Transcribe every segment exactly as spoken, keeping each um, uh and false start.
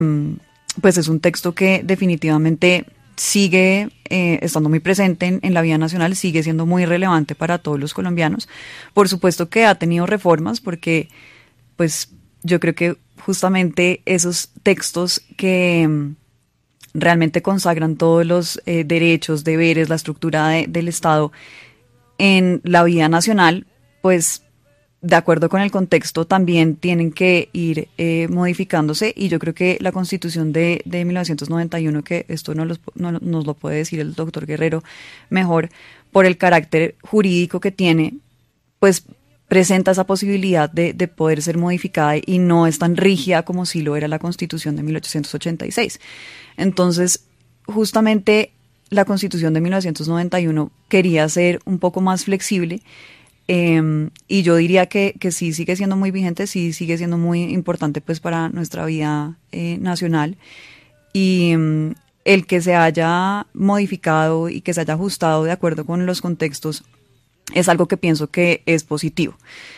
pues es un texto que definitivamente sigue eh, estando muy presente en, en la vida nacional, sigue siendo muy relevante para todos los colombianos. Por supuesto que ha tenido reformas porque pues yo creo que justamente esos textos que mm, realmente consagran todos los eh, derechos, deberes, la estructura de- del Estado en la vida nacional, pues de acuerdo con el contexto también tienen que ir eh, modificándose, y yo creo que la Constitución de, de mil novecientos noventa y uno, que esto no, los, no nos lo puede decir el doctor Guerrero mejor, por el carácter jurídico que tiene, pues presenta esa posibilidad de, de poder ser modificada y no es tan rígida como si lo era la Constitución de mil ochocientos ochenta y seis. Entonces, justamente la Constitución de mil novecientos noventa y uno quería ser un poco más flexible, eh, y yo diría que, que sí sigue siendo muy vigente, sí sigue siendo muy importante pues para nuestra vida eh, nacional, y mm, el que se haya modificado y que se haya ajustado de acuerdo con los contextos es algo que pienso que es positivo.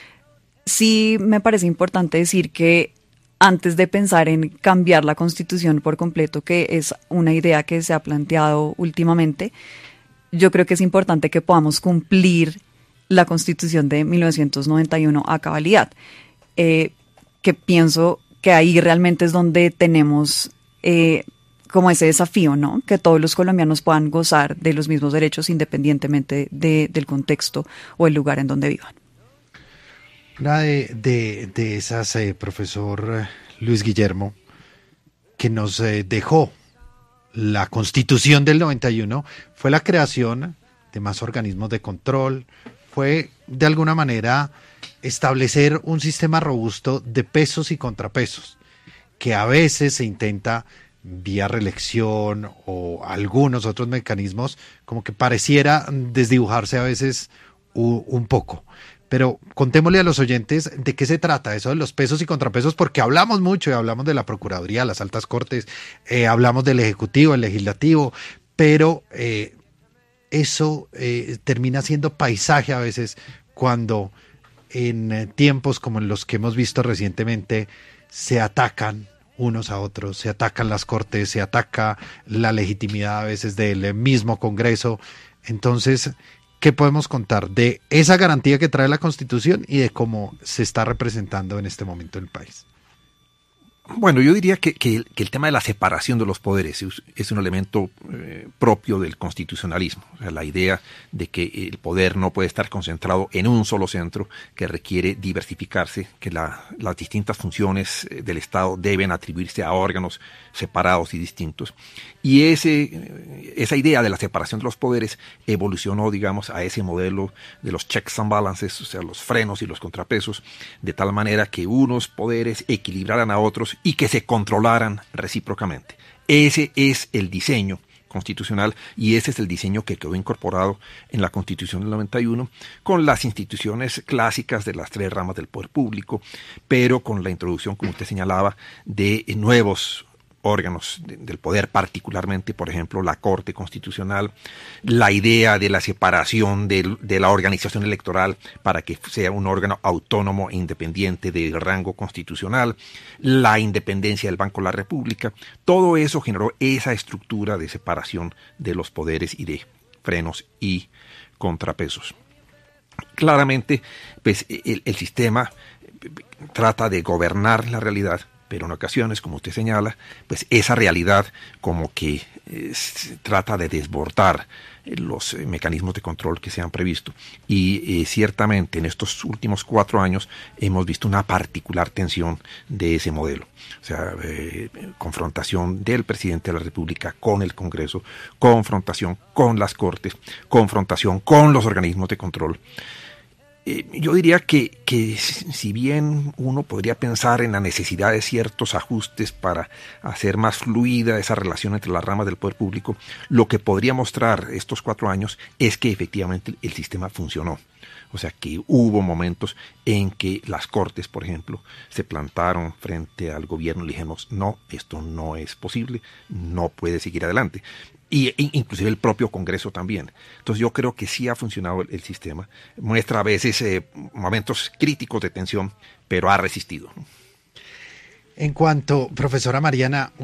Sí me parece importante decir que antes de pensar en cambiar la Constitución por completo, que es una idea que se ha planteado últimamente, yo creo que es importante que podamos cumplir la Constitución de mil novecientos noventa y uno a cabalidad, eh, que pienso que ahí realmente es donde tenemos eh, como ese desafío, ¿no? Que todos los colombianos puedan gozar de los mismos derechos independientemente de, del contexto o el lugar en donde vivan. Una de, de, de esas, eh, profesor eh, Luis Guillermo, que nos eh, dejó la Constitución del noventa y uno, fue la creación de más organismos de control, fue de alguna manera establecer un sistema robusto de pesos y contrapesos, que a veces se intenta vía reelección o algunos otros mecanismos, como que pareciera desdibujarse a veces u, un poco. Pero contémosle a los oyentes de qué se trata eso de los pesos y contrapesos, porque hablamos mucho y hablamos de la Procuraduría, las altas cortes, eh, hablamos del Ejecutivo, el Legislativo, pero eh, eso eh, termina siendo paisaje a veces cuando en eh, tiempos como en los que hemos visto recientemente se atacan unos a otros, se atacan las cortes, se ataca la legitimidad a veces del mismo Congreso. Entonces, ¿qué podemos contar de esa garantía que trae la Constitución y de cómo se está representando en este momento el país? Bueno, yo diría que, que, el, que el tema de la separación de los poderes es, es un elemento eh, propio del constitucionalismo. O sea, la idea de que el poder no puede estar concentrado en un solo centro, que requiere diversificarse, que la, las distintas funciones del Estado deben atribuirse a órganos separados y distintos. Y ese, esa idea de la separación de los poderes evolucionó, digamos, a ese modelo de los checks and balances, o sea, los frenos y los contrapesos, de tal manera que unos poderes equilibraran a otros y que se controlaran recíprocamente. Ese es el diseño constitucional y ese es el diseño que quedó incorporado en la Constitución del noventa y uno con las instituciones clásicas de las tres ramas del poder público, pero con la introducción, como usted señalaba, de nuevos órganos de, del poder, particularmente, por ejemplo, la Corte Constitucional, la idea de la separación de, de la organización electoral para que sea un órgano autónomo e independiente del rango constitucional, la independencia del Banco de la República. Todo eso generó esa estructura de separación de los poderes y de frenos y contrapesos. Claramente, pues, el, el sistema trata de gobernar la realidad, pero en ocasiones, como usted señala, pues esa realidad como que eh, trata de desbordar eh, los eh, mecanismos de control que se han previsto. Y eh, ciertamente en estos últimos cuatro años hemos visto una particular tensión de ese modelo. O sea, eh, confrontación del presidente de la República con el Congreso, confrontación con las Cortes, confrontación con los organismos de control. Eh, yo diría que, que si bien uno podría pensar en la necesidad de ciertos ajustes para hacer más fluida esa relación entre las ramas del poder público, lo que podría mostrar estos cuatro años es que efectivamente el sistema funcionó. O sea, que hubo momentos en que las Cortes, por ejemplo, se plantaron frente al gobierno y le dijimos, no, esto no es posible, no puede seguir adelante. Y inclusive el propio Congreso también. Entonces yo creo que sí ha funcionado el, el sistema. Muestra a veces eh, momentos críticos de tensión, pero ha resistido. En cuanto, profesora Mariana,